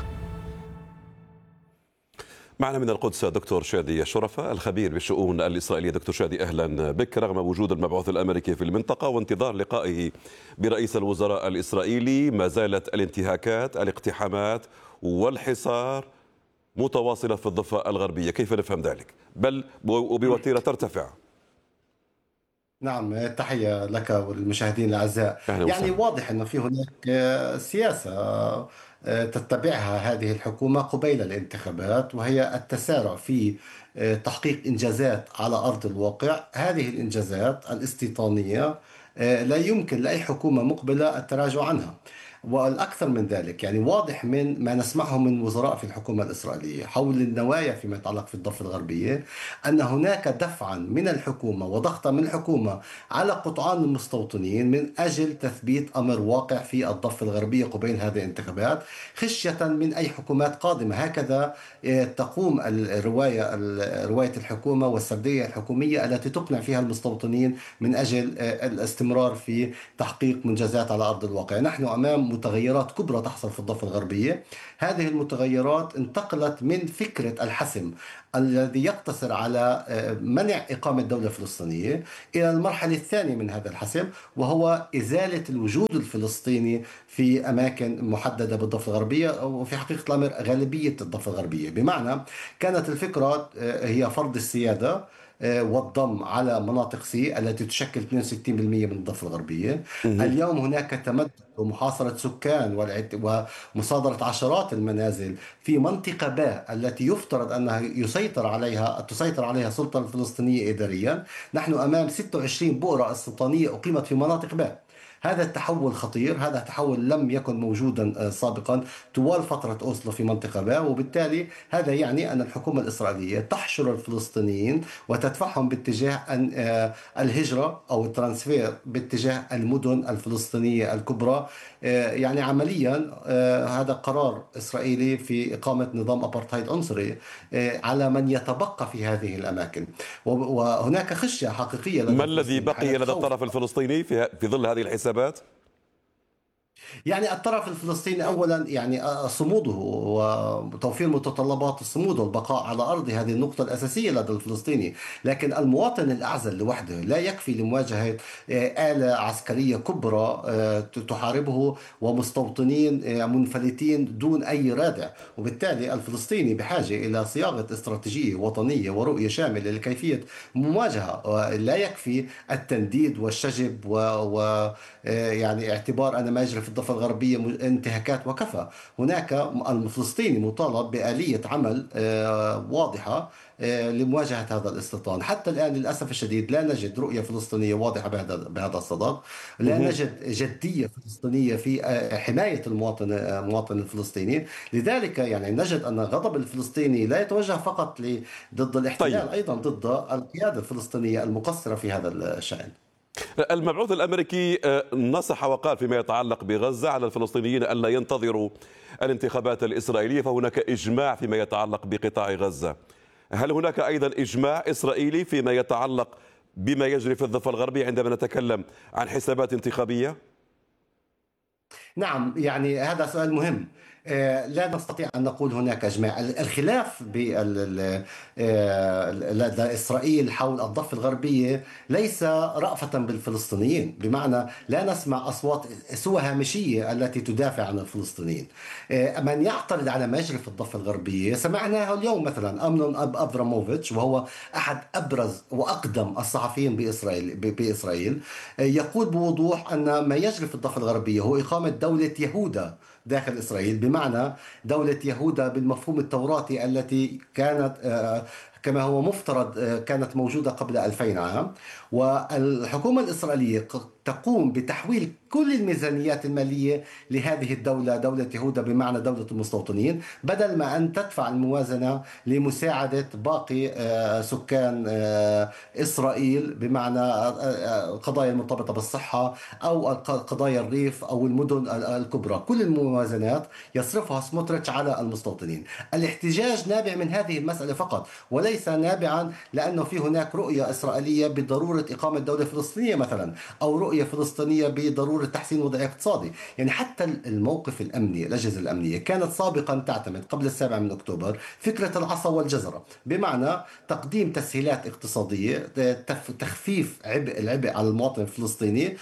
معنا من القدس دكتور شادي الشرفة الخبير بالشؤون الإسرائيلية. دكتور شادي أهلا بك. رغم وجود المبعوث الأمريكي في المنطقة وانتظار لقائه برئيس الوزراء الإسرائيلي، ما زالت الانتهاكات، الاقتحامات والحصار متواصلة في الضفة الغربية، كيف نفهم ذلك؟ بل وبوتيرة ترتفع. نعم، تحية لك والمشاهدين الأعزاء. يعني واضح أنه في هناك سياسة تتبعها هذه الحكومة قبيل الانتخابات، وهي التسارع في تحقيق إنجازات على أرض الواقع. هذه الإنجازات الاستيطانية لا يمكن لأي حكومة مقبلة التراجع عنها، والأكثر من ذلك يعني واضح من ما نسمعه من وزراء في الحكومة الإسرائيلية حول النوايا فيما يتعلق في الضفة الغربية، أن هناك دفعا من الحكومة وضغطا من الحكومة على قطعان المستوطنين من أجل تثبيت أمر واقع في الضفة الغربية قبيل هذه الانتخابات، خشية من أي حكومات قادمة. هكذا تقوم الرواية رواية الحكومة والسردية الحكومية التي تقنع فيها المستوطنين من أجل الاستمرار في تحقيق منجزات على أرض الواقع. نحن أمام متغيرات كبرى تحصل في الضفة الغربية. هذه المتغيرات انتقلت من فكرة الحسم الذي يقتصر على منع إقامة دولة فلسطينية إلى المرحلة الثانية من هذا الحسم، وهو إزالة الوجود الفلسطيني في أماكن محددة بالضفة الغربية، وفي حقيقة الأمر غالبية الضفة الغربية. بمعنى كانت الفكرة هي فرض السيادة والضم على مناطق سي التي تشكل اثنين وستين بالمئة من الضفة الغربية. اليوم هناك تمدد ومحاصرة سكان ومصادرة عشرات المنازل في منطقة باء التي يفترض أنها يسيطر عليها تسيطر عليها السلطة الفلسطينية إداريا. نحن أمام ستة وعشرين بؤرة استيطانية أقيمت في مناطق باء. هذا التحول خطير، هذا التحول لم يكن موجودا سابقا طوال فترة أوسلو في منطقة باء، وبالتالي هذا يعني أن الحكومة الإسرائيلية تحشر الفلسطينيين وتدفعهم باتجاه أن الهجرة أو الترانسفير باتجاه المدن الفلسطينية الكبرى. يعني عمليا هذا قرار إسرائيلي في إقامة نظام أبارتهايد عنصري على من يتبقى في هذه الأماكن، وهناك خشية حقيقية. ما الذي بقي لدى الطرف الفلسطيني في في ظل هذه الحسابات؟ يعني الطرف الفلسطيني أولا يعني صموده وتوفير متطلبات الصمود والبقاء على أرض، هذه النقطة الأساسية لدى الفلسطيني. لكن المواطن الأعزل لوحده لا يكفي لمواجهة آلة عسكرية كبرى تحاربه ومستوطنين منفلتين دون أي رادع. وبالتالي الفلسطيني بحاجة إلى صياغة استراتيجية وطنية ورؤية شاملة لكيفية مواجهة. لا يكفي التنديد والشجب ويعني اعتبار أن ما يجري في الضفة الغربية انتهاكات وكفى. هناك الفلسطيني مطالب بآلية عمل واضحة لمواجهة هذا الاستيطان. حتى الآن للأسف الشديد لا نجد رؤية فلسطينية واضحة بهذا بهذا الصدد، لا نجد جدية فلسطينية في حماية المواطن المواطن الفلسطيني. لذلك يعني نجد أن غضب الفلسطيني لا يتوجه فقط ضد الاحتلال، طيب. أيضا ضد القيادة الفلسطينية المقصرة في هذا الشأن. المبعوث الأمريكي نصح وقال فيما يتعلق بغزة على الفلسطينيين أن لا ينتظروا الانتخابات الإسرائيلية، فهناك إجماع فيما يتعلق بقطاع غزة. هل هناك أيضا إجماع إسرائيلي فيما يتعلق بما يجري في الضفة الغربية عندما نتكلم عن حسابات انتخابية؟ نعم، يعني هذا سؤال مهم. لا نستطيع أن نقول هناك إجماع. الخلاف بإسرائيل حول الضفة الغربية ليس رأفة بالفلسطينيين، بمعنى لا نسمع أصوات سوى هامشية التي تدافع عن الفلسطينيين. من يعترض على ما يجري في الضفة الغربية سمعناه اليوم مثلا أمنون أب أبراموفيتش، وهو أحد أبرز وأقدم الصحفيين بإسرائيل بإسرائيل يقول بوضوح أن ما يجري في الضفة الغربية هو إقامة دولة يهودا داخل إسرائيل، بمعنى دولة يهودا بالمفهوم التوراتي التي كانت كما هو مفترض كانت موجودة قبل ألفين عام. والحكومة الإسرائيلية تقوم بتحويل كل الميزانيات المالية لهذه الدولة، دولة يهودا بمعنى دولة المستوطنين، بدل ما أن تدفع الموازنة لمساعدة باقي سكان إسرائيل بمعنى القضايا المرتبطة بالصحة أو قضايا الريف أو المدن الكبرى. كل الموازنات يصرفها سموتريتش على المستوطنين. الاحتجاج نابع من هذه المسألة فقط، وليس نابعا لأنه في هناك رؤية إسرائيلية بضرورة إقامة دولة فلسطينية مثلا، أو رؤية فلسطينية بضرورة تحسين وضع اقتصادي. يعني حتى الموقف الأمني، الأجهزة الأمنية كانت سابقا تعتمد قبل السابع من أكتوبر فكرة العصا والجزرة، بمعنى تقديم تسهيلات اقتصادية، تخفيف عبء العبء على المواطن الفلسطيني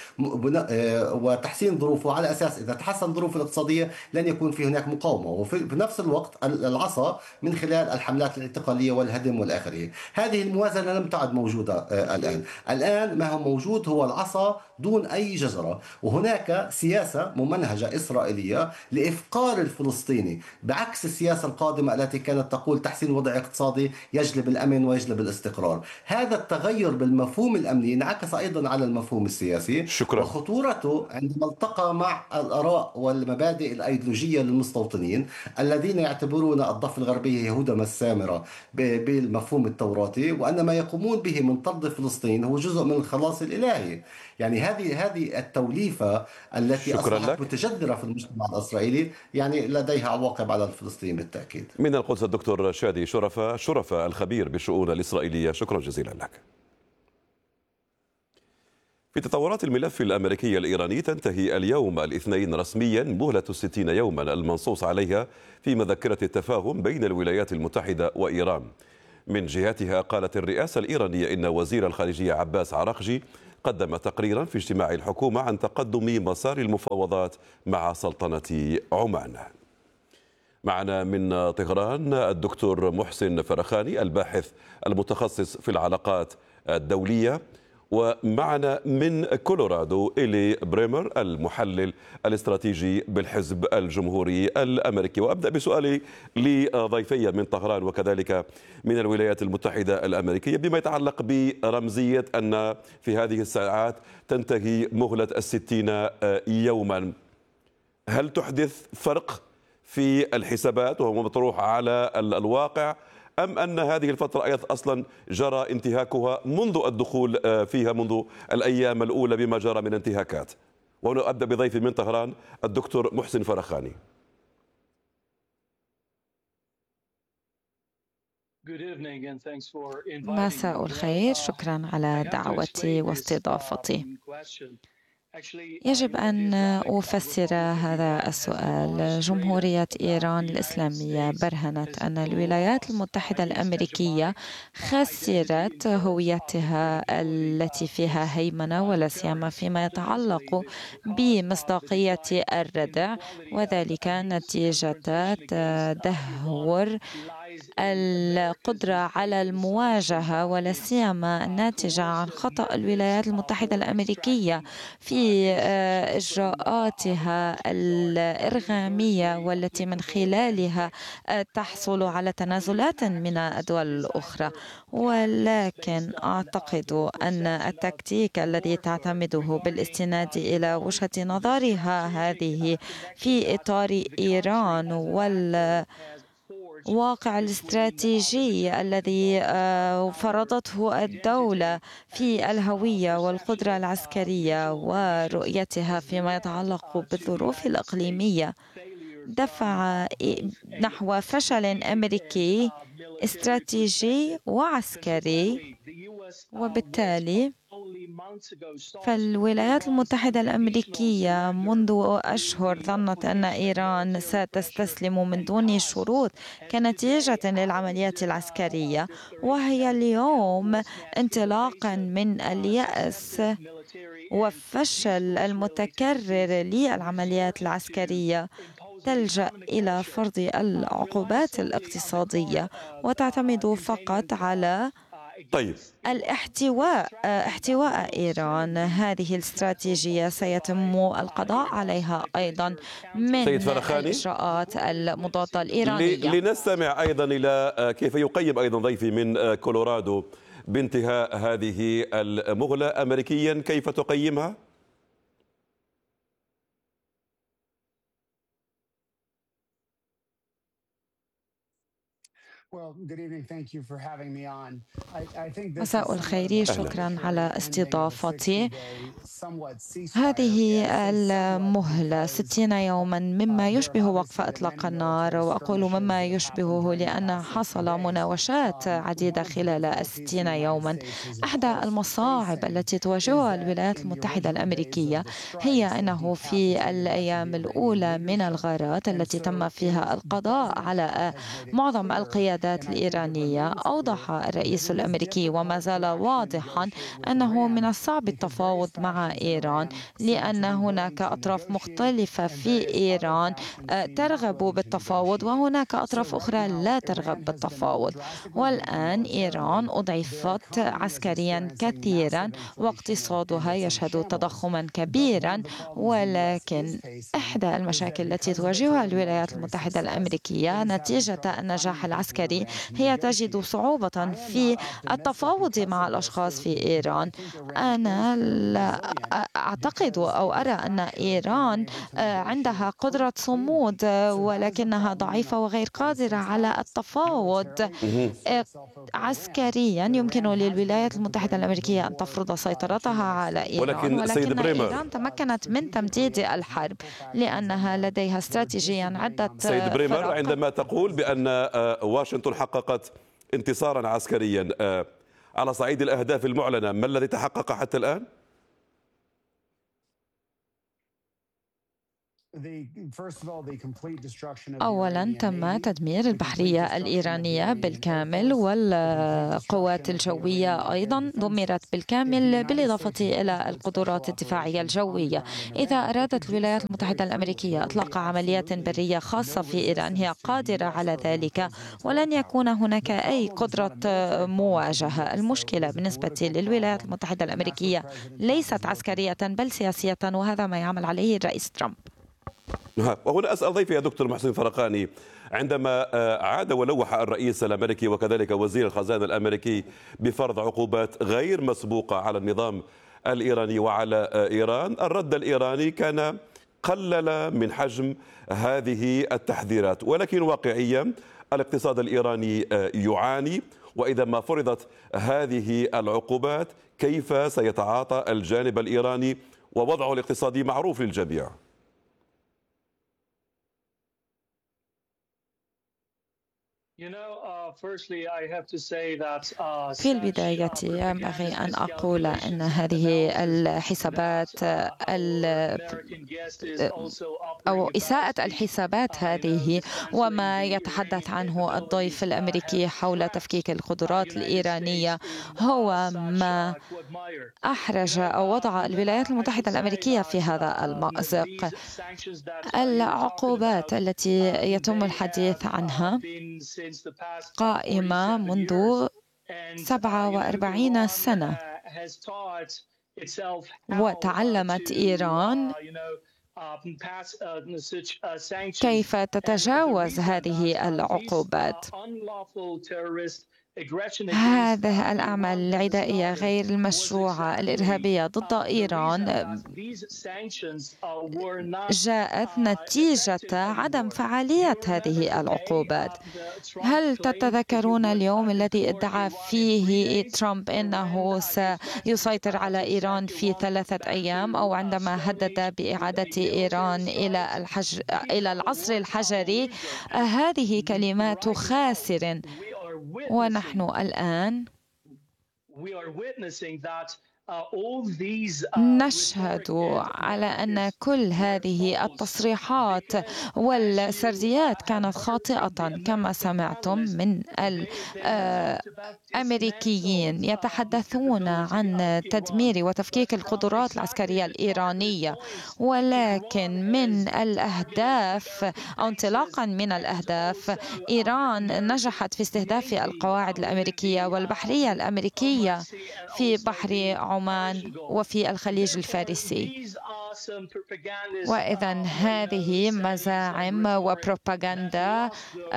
وتحسين ظروفه، على أساس إذا تحسن ظروفه الاقتصادية لن يكون في هناك مقاومة، وفي نفس الوقت العصا من خلال الحملات الانتقالية والهدم والآخره. هذه الموازنة لم تعد موجودة الآن. الآن ما هو موجود هو العصا دون أي جزرة، وهناك سياسة ممنهجة إسرائيلية لإفقار الفلسطيني، بعكس السياسة القادمة التي كانت تقول تحسين وضع اقتصادي يجلب الأمن ويجلب الاستقرار. هذا التغير بالمفهوم الأمني انعكس أيضا على المفهوم السياسي. شكرا. وخطورته عندما التقى مع الآراء والمبادئ الأيديولوجية للمستوطنين الذين يعتبرون الضفة الغربية يهودا مسامرة بالمفهوم التوراتي، وأن ما يقومون به من طرد فلسطين هو جزء من الخلاص الإلهي. يعني هذه هذه التوليفة التي أصبحت متجذرة في المجتمع الإسرائيلي يعني لديها عواقب على الفلسطينيين بالتأكيد. من القدس الدكتور شادي شرفة شرفة الخبير بالشؤون الإسرائيلية، شكرا جزيلا لك. في تطورات الملف الأمريكي الإيراني تنتهي اليوم الاثنين رسميا مهلة الستين يوما المنصوص عليها في مذكرة التفاهم بين الولايات المتحدة وإيران. من جهتها قالت الرئاسة الإيرانية إن وزير الخارجية عباس عراقجي قدم تقريرا في اجتماع الحكومة عن تقدم مسار المفاوضات مع سلطنة عمان. معنا من طهران الدكتور محسن فرخاني الباحث المتخصص في العلاقات الدولية، ومعنا من كولورادو إلي بريمر المحلل الاستراتيجي بالحزب الجمهوري الأمريكي. وأبدأ بسؤالي لضيفي من طهران وكذلك من الولايات المتحدة الأمريكية بما يتعلق برمزية أن في هذه الساعات تنتهي مهلة الستين يوما. هل تحدث فرق في الحسابات وهو مطروح على الواقع، أم أن هذه الفترة أيضا أصلا جرى انتهاكها منذ الدخول فيها منذ الأيام الأولى بما جرى من انتهاكات؟ وهنا أبدأ بضيفي من طهران الدكتور محسن فرخاني. مساء الخير، شكرا على دعوتي واستضافتي. يجب أن أفسر هذا السؤال. جمهورية إيران الإسلامية برهنت أن الولايات المتحدة الأمريكية خسرت هويتها التي فيها هيمنة، ولا سيما فيما يتعلق بمصداقية الردع، وذلك نتيجة تدهور القدرة على المواجهة، ولا سيما الناتجة عن خطأ الولايات المتحدة الأمريكية في إجراءاتها الإرغامية، والتي من خلالها تحصل على تنازلات من الدول الأخرى. ولكن أعتقد أن التكتيك الذي تعتمده بالاستناد إلى وجهة نظرها هذه في إطار إيران وال واقع الاستراتيجي الذي فرضته الدولة في الهوية والقدرة العسكرية ورؤيتها فيما يتعلق بالظروف الإقليمية دفع نحو فشل أمريكي استراتيجي وعسكري، وبالتالي فالولايات المتحدة الأمريكية منذ أشهر ظنت أن إيران ستستسلم من دون شروط كنتيجة للعمليات العسكرية، وهي اليوم انطلاقا من اليأس والفشل المتكرر للعمليات العسكرية تلجأ إلى فرض العقوبات الاقتصادية وتعتمد فقط على طيب. الاحتواء احتواء إيران. هذه الاستراتيجية سيتم القضاء عليها أيضا من الإجراءات المضادة الإيرانية. لنستمع أيضا إلى كيف يقيم أيضا ضيفي من كولورادو بانتهاء هذه المهلة أمريكيا، كيف تقيمها؟ مساء الخير، شكرا على استضافتي. هذه المهلة ستين يوما مما يشبه وقف إطلاق النار، وأقول مما يشبهه لأن حصل مناوشات عديدة خلال الستين يوما. إحدى المصاعب التي تواجهها الولايات المتحدة الأمريكية هي أنه في الأيام الأولى من الغارات التي تم فيها القضاء على معظم القيادات الإيرانية، أوضح الرئيس الأمريكي وما زال واضحا أنه من الصعب التفاوض مع إيران، لأن هناك أطراف مختلفة في إيران ترغب بالتفاوض وهناك أطراف أخرى لا ترغب بالتفاوض. والآن إيران أضعفت عسكريا كثيرا واقتصادها يشهد تضخما كبيرا، ولكن إحدى المشاكل التي تواجهها الولايات المتحدة الأمريكية نتيجة النجاح العسكري هي تجد صعوبة في التفاوض مع الأشخاص في إيران. أنا لا أعتقد أو أرى أن إيران عندها قدرة صمود، ولكنها ضعيفة وغير قادرة على التفاوض عسكريا. يمكن للولايات المتحدة الأمريكية أن تفرض سيطرتها على إيران، ولكن, ولكن إيران تمكنت من تمديد الحرب لأنها لديها استراتيجيا عدة. سيد بريمر، عندما تقول بأن واشنطن حققت انتصارا عسكريا على صعيد الأهداف المعلنة، ما الذي تحقق حتى الآن؟ أولا تم تدمير البحرية الإيرانية بالكامل، والقوات الجوية أيضا دمرت بالكامل، بالإضافة إلى القدرات الدفاعية الجوية. إذا أرادت الولايات المتحدة الأمريكية إطلاق عمليات برية خاصة في إيران هي قادرة على ذلك، ولن يكون هناك أي قدرة مواجهة. المشكلة بالنسبة للولايات المتحدة الأمريكية ليست عسكرية بل سياسية، وهذا ما يعمل عليه الرئيس ترامب. وهنا أسأل ضيفي يا دكتور محسن فرقاني، عندما عاد ولوح الرئيس الأمريكي وكذلك وزير الخزانة الأمريكي بفرض عقوبات غير مسبوقة على النظام الإيراني وعلى إيران، الرد الإيراني كان قلل من حجم هذه التحذيرات، ولكن واقعيا الاقتصاد الإيراني يعاني، وإذا ما فرضت هذه العقوبات كيف سيتعاطى الجانب الإيراني ووضعه الاقتصادي معروف للجميع؟ في البداية ينبغي أن أقول أن هذه الحسابات أو إساءة الحسابات هذه وما يتحدث عنه الضيف الأمريكي حول تفكيك القدرات الإيرانية هو ما أحرج أو وضع الولايات المتحدة الأمريكية في هذا المأزق. العقوبات التي يتم الحديث عنها قائمة منذ سبعة وأربعين سنة، وتعلمت إيران كيف تتجاوز هذه العقوبات. هذه الأعمال العدائية غير المشروعة الإرهابية ضد إيران جاءت نتيجة عدم فعالية هذه العقوبات. هل تتذكرون اليوم الذي ادعى فيه ترامب أنه سيسيطر على إيران في ثلاثة أيام، أو عندما هدد بإعادة إيران إلى الحج... إلى العصر الحجري؟ هذه كلمات خاسر، ونحن الآن نشهد على أن كل هذه التصريحات والسرديات كانت خاطئة كما سمعتم من الأمريكيين يتحدثون عن تدمير وتفكيك القدرات العسكرية الإيرانية، ولكن من الأهداف أو انطلاقا من الأهداف إيران نجحت في استهداف القواعد الأمريكية والبحرية الأمريكية في بحر عمان وفي الخليج الفارسي. وإذا هذه مزاعم وبروباغندا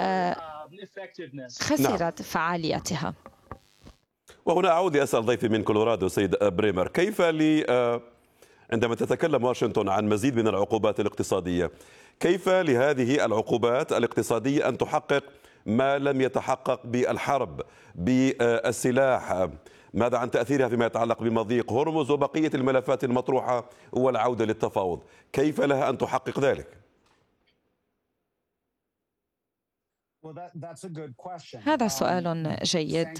خسرت فعاليتها. وهنا أعود لأسأل ضيفي من كولورادو سيد بريمر، كيف لي عندما تتكلم واشنطن عن مزيد من العقوبات الاقتصادية، كيف لهذه العقوبات الاقتصادية أن تحقق ما لم يتحقق بالحرب بالسلاح؟ ماذا عن تأثيرها فيما يتعلق بمضيق هرمز وبقية الملفات المطروحة والعودة للتفاوض؟ كيف لها أن تحقق ذلك؟ هذا سؤال جيد.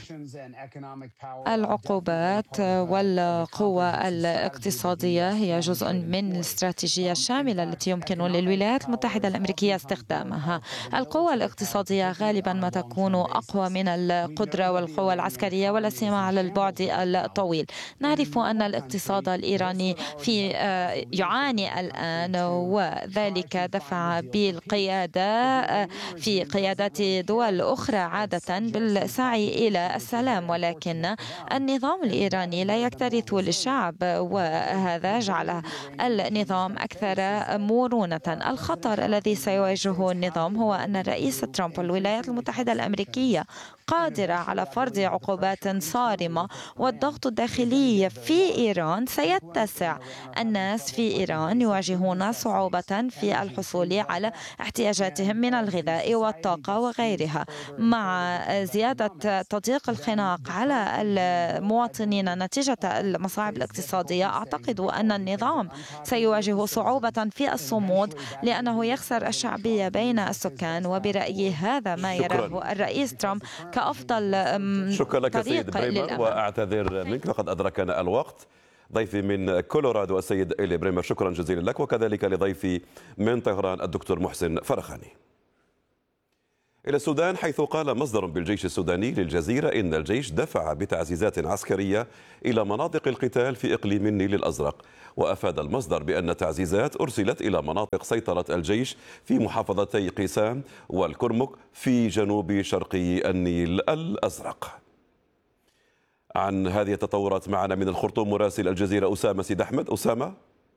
العقوبات والقوة الاقتصادية هي جزء من الاستراتيجية الشاملة التي يمكن للولايات المتحدة الأمريكية استخدامها. القوة الاقتصادية غالبا ما تكون أقوى من القدرة والقوة العسكرية، ولا سيما على البعد الطويل. نعرف أن الاقتصاد الإيراني في يعاني الآن، وذلك دفع بالقيادة في قيادات دول أخرى عادة بالسعي إلى السلام، ولكن النظام الإيراني لا يكترث للشعب، وهذا جعل النظام أكثر مرونة. الخطر الذي سيواجهه النظام هو أن الرئيس ترامب والولايات المتحدة الأمريكية قادرة على فرض عقوبات صارمة، والضغط الداخلي في إيران سيتسع. الناس في إيران يواجهون صعوبة في الحصول على احتياجاتهم من الغذاء والطاقة وغيرها، مع زيادة تضييق الخناق على المواطنين نتيجة المصاعب الاقتصادية. أعتقد أن النظام سيواجه صعوبة في الصمود لأنه يخسر الشعبية بين السكان، وبرأيي هذا ما يراه الرئيس ترامب كأفضل شكرا لك سيد بريمر، وأعتذر منك فقد أدركنا الوقت. ضيفي من كولورادو السيد إيلي بريمر، شكرا جزيلا لك، وكذلك لضيفي من طهران الدكتور محسن فرخاني. إلى السودان، حيث قال مصدر بالجيش السوداني للجزيرة إن الجيش دفع بتعزيزات عسكرية إلى مناطق القتال في إقليم النيل الأزرق. وأفاد المصدر بأن تعزيزات أرسلت إلى مناطق سيطرة الجيش في محافظتي قيسان والكرمك في جنوب شرقي النيل الأزرق. عن هذه التطورات معنا من الخرطوم مراسل الجزيرة أسامة سيد أحمد. أسامة.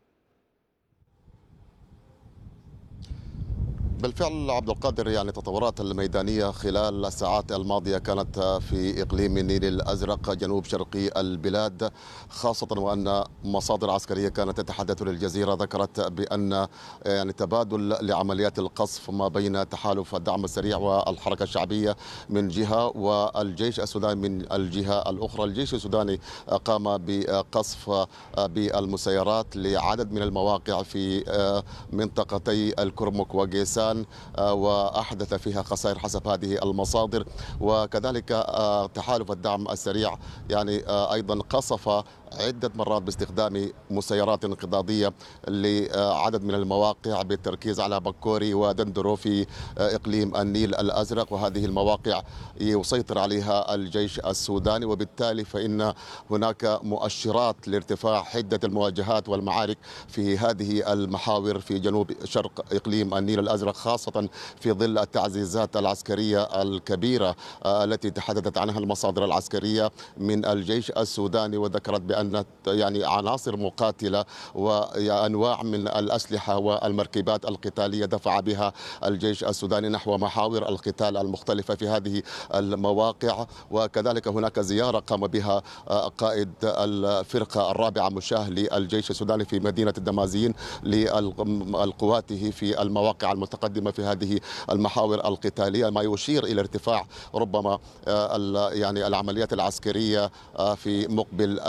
بالفعل عبد القادر، يعني التطورات الميدانية خلال الساعات الماضية كانت في إقليم النيل الأزرق جنوب شرقي البلاد، خاصة وأن مصادر عسكرية كانت تتحدث للجزيرة ذكرت بأن يعني تبادل لعمليات القصف ما بين تحالف الدعم السريع والحركة الشعبية من جهة والجيش السوداني من الجهة الأخرى. الجيش السوداني قام بقصف بالمسيرات لعدد من المواقع في منطقتي الكرمك وقيسان، وأحدث فيها خسائر حسب هذه المصادر. وكذلك تحالف الدعم السريع يعني أيضا قصف عدة مرات باستخدام مسيرات انقضاضية لعدد من المواقع بالتركيز على بكوري ودندرو في إقليم النيل الأزرق، وهذه المواقع يسيطر عليها الجيش السوداني. وبالتالي فإن هناك مؤشرات لارتفاع حدة المواجهات والمعارك في هذه المحاور في جنوب شرق إقليم النيل الأزرق، خاصة في ظل التعزيزات العسكرية الكبيرة التي تحدثت عنها المصادر العسكرية من الجيش السوداني، وذكرت بأن يعني عناصر مقاتلة وأنواع من الأسلحة والمركبات القتالية دفع بها الجيش السوداني نحو محاور القتال المختلفة في هذه المواقع. وكذلك هناك زيارة قام بها قائد الفرقة الرابعة مشاه للجيش السوداني في مدينة الدمازين لقواته في المواقع المتقدمة في هذه المحاور القتالية، ما يشير إلى ارتفاع ربما يعني العمليات العسكرية في مقبل الأيام.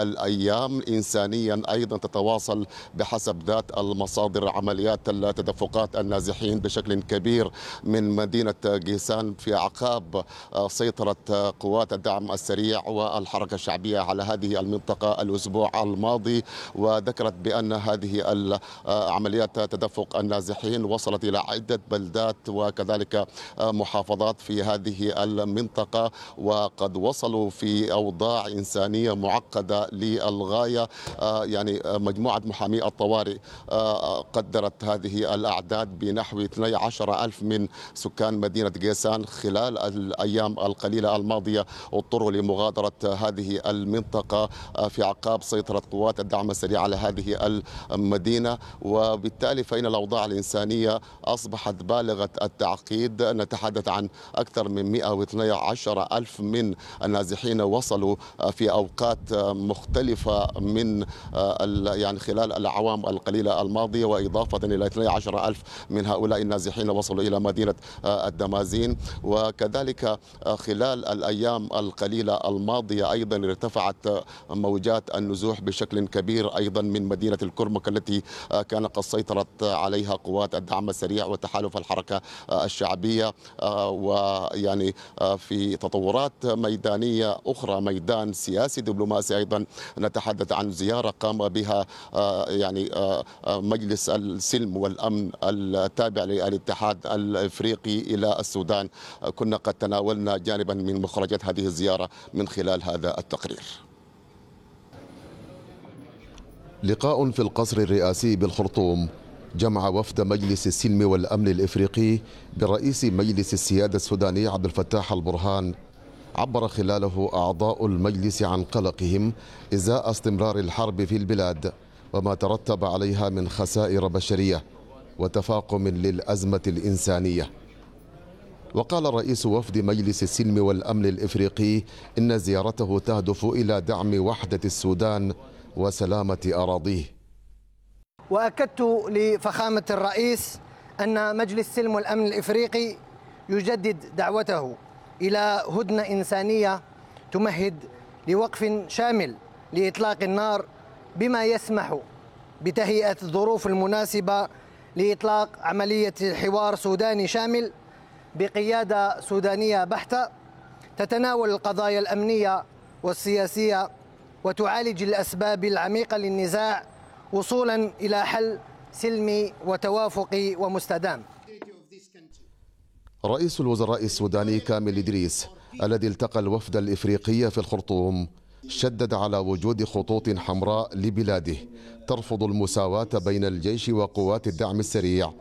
الأيام إنسانيا أيضا تتواصل بحسب ذات المصادر عمليات التدفقات النازحين بشكل كبير من مدينة جيسان في أعقاب سيطرة قوات الدعم السريع والحركة الشعبية على هذه المنطقة الأسبوع الماضي. وذكرت بأن هذه عمليات تدفق النازحين وصلت إلى عدة بلدات وكذلك محافظات في هذه المنطقة، وقد وصلوا في أوضاع إنسانية معقدة للغاية. يعني مجموعة محامي الطوارئ قدرت هذه الأعداد بنحو اثني عشر ألف من سكان مدينة جيسان خلال الأيام القليلة الماضية اضطروا لمغادرة هذه المنطقة في أعقاب سيطرة قوات الدعم السريع على هذه المدينة. وبالتالي فإن الأوضاع الإنسانية أصبحت بالغة التعقيد. نتحدث عن أكثر من مئة واثني عشر ألف من النازحين وصلوا في أوقات مختلفة من يعني خلال الأعوام القليلة الماضية، وإضافة إلى اثني عشر ألف من هؤلاء النازحين وصلوا إلى مدينة الدمازين. وكذلك خلال الأيام القليلة الماضية أيضا ارتفعت موجات النزوح بشكل كبير أيضا من مدينة الكرمك التي كان قد سيطرت عليها قوات الدعم السريع وتحالف الحركة الشعبية. ويعني في تطورات ميدانية أخرى، ميدان سياسي دبلوماسي أيضا، نتحدث عن زيارة قام بها يعني مجلس السلم والأمن التابع للاتحاد الإفريقي إلى السودان. كنا قد تناولنا جانبا من مخرجات هذه الزيارة من خلال هذا التقرير. لقاء في القصر الرئاسي بالخرطوم جمع وفد مجلس السلم والأمن الإفريقي برئيس مجلس السيادة السوداني عبد الفتاح البرهان. عبر خلاله أعضاء المجلس عن قلقهم إزاء استمرار الحرب في البلاد وما ترتب عليها من خسائر بشرية وتفاقم للأزمة الإنسانية. وقال رئيس وفد مجلس السلم والأمن الإفريقي إن زيارته تهدف إلى دعم وحدة السودان وسلامة أراضيه. وأكدت لفخامة الرئيس أن مجلس السلم والأمن الإفريقي يجدد دعوته إلى هدنة إنسانية تمهد لوقف شامل لإطلاق النار، بما يسمح بتهيئة الظروف المناسبة لإطلاق عملية حوار سوداني شامل بقيادة سودانية بحتة تتناول القضايا الأمنية والسياسية وتعالج الأسباب العميقة للنزاع وصولا إلى حل سلمي وتوافقي ومستدام. رئيس الوزراء السوداني كامل إدريس الذي التقى الوفد الإفريقي في الخرطوم شدد على وجود خطوط حمراء لبلاده ترفض المساواة بين الجيش وقوات الدعم السريع